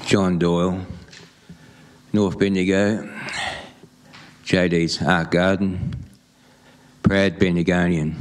John Doyle, North Bendigo, JD's Art Garden, proud Bendigonian.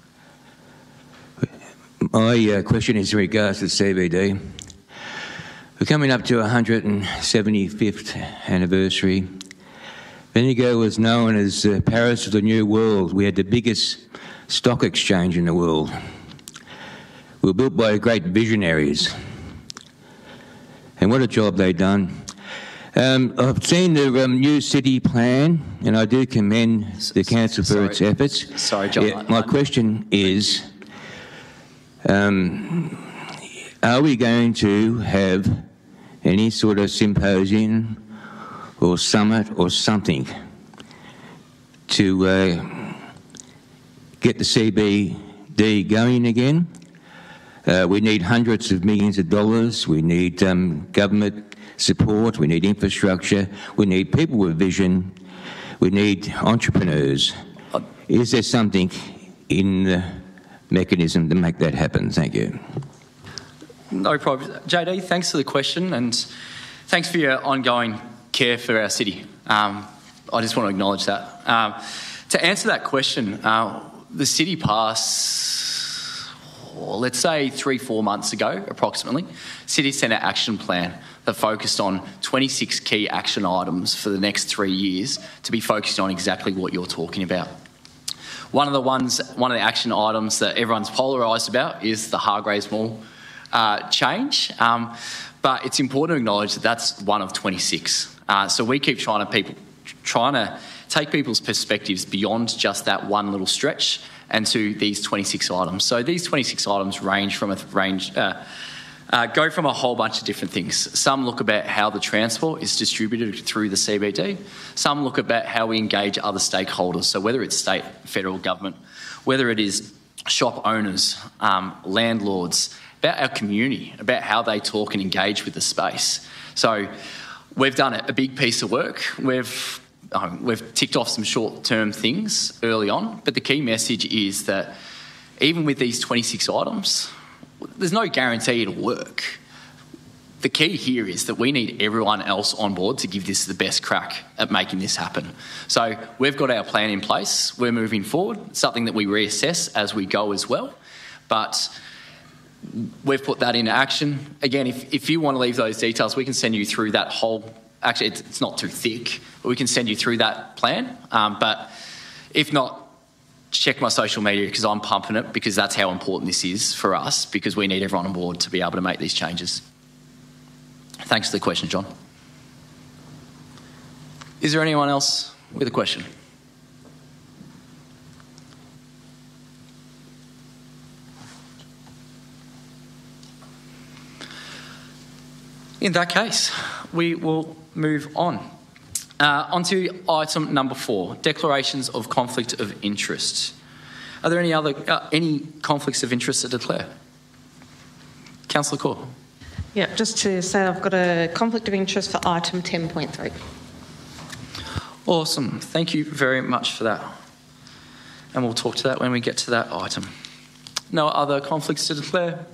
My question is in regards to CBD. We're coming up to 175th anniversary. Bendigo was known as Paris of the New World. We had the biggest stock exchange in the world. We were built by great visionaries. And what a job they've done. I've seen the new city plan, and I do commend the council for its efforts. Sorry, John. Yeah, my question is, are we going to have any sort of symposium or summit or something to get the CBD going again? We need hundreds of millions of dollars. We need government support. We need infrastructure. We need people with vision. We need entrepreneurs. Is there something in the mechanism to make that happen? Thank you. No problem. JD, thanks for the question and thanks for your ongoing care for our city. I just want to acknowledge that. To answer that question, the city passed, let's say 3-4 months ago, approximately, City Centre Action Plan that focused on 26 key action items for the next 3 years to be focused on exactly what you're talking about. One of the action items that everyone's polarised about is the Hargreaves Mall change, but it's important to acknowledge that that's one of 26. So we keep trying to take people's perspectives beyond just that one little stretch and to these 26 items. So these 26 items go from a whole bunch of different things. Some look about how the transport is distributed through the CBD. Some look about how we engage other stakeholders. So whether it's state, federal government, whether it is shop owners, landlords, about our community, about how they talk and engage with the space. So we've done a big piece of work. We've ticked off some short-term things early on, but the key message is that even with these 26 items, there's no guarantee it'll work. The key here is that we need everyone else on board to give this the best crack at making this happen. So we've got our plan in place. We're moving forward. It's something that we reassess as we go as well. But we've put that into action. Again, if you want to leave those details, we can send you through that whole... Actually, it's not too thick, but we can send you through that plan. But if not, check my social media because I'm pumping it because that's how important this is for us because we need everyone on board to be able to make these changes. Thanks for the question, John. Is there anyone else with a question? In that case, we will move on. Onto item number 4, declarations of conflict of interest. Are there any conflicts of interest to declare? Councillor Corr. Yeah, just to say I've got a conflict of interest for item 10.3. Awesome. Thank you very much for that. And we'll talk to that when we get to that item. No other conflicts to declare?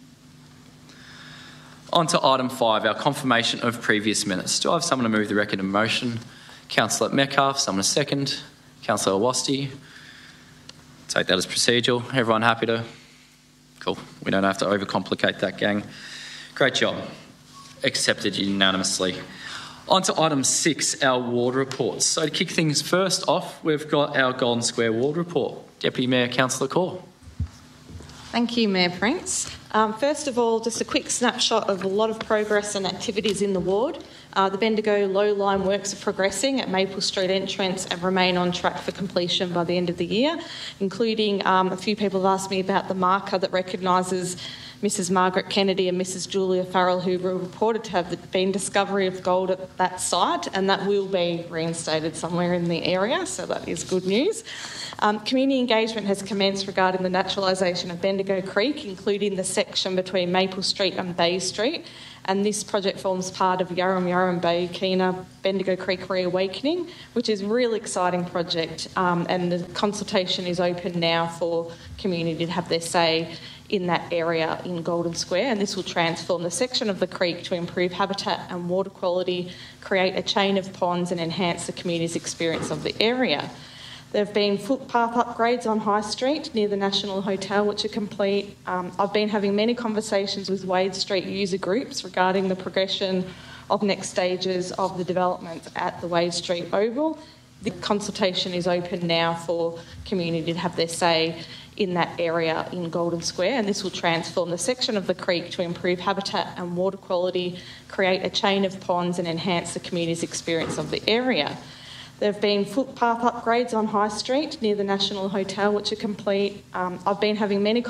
On to item 5, our confirmation of previous minutes. Do I have someone to move the record in motion? Councillor Metcalfe, someone to second. Councillor Awasthi. Take that as procedural. Everyone happy to? Cool. We don't have to overcomplicate that, gang. Great job. Accepted unanimously. On to item 6, our ward reports. So to kick things first off, we've got our Golden Square ward report. Deputy Mayor Councillor Corr. Thank you, Mayor Prince. First of all, just a quick snapshot of a lot of progress and activities in the ward. The Bendigo low line works are progressing at Maple Street entrance and remain on track for completion by the end of the year, including a few people have asked me about the marker that recognises Mrs Margaret Kennedy and Mrs Julia Farrell, who were reported to have been discovery of gold at that site, and that will be reinstated somewhere in the area, so that is good news. Community engagement has commenced regarding the naturalisation of Bendigo Creek, including the section between Maple Street and Bay Street, and this project forms part of Yarram Yarram Bay Keena Bendigo Creek Reawakening, which is a really exciting project, and the consultation is open now for community to have their say in that area in Golden Square, and this will transform the section of the creek to improve habitat and water quality, create a chain of ponds and enhance the community's experience of the area. There have been footpath upgrades on High Street near the National Hotel, which are complete. I've been having many conversations with Wade Street user groups regarding the progression of next stages of the development at the Wade Street Oval. The consultation is open now for community to have their say in that area in Golden Square, and this will transform the section of the creek to improve habitat and water quality, create a chain of ponds and enhance the community's experience of the area. There have been footpath upgrades on High Street near the National Hotel, which are complete. I've been having many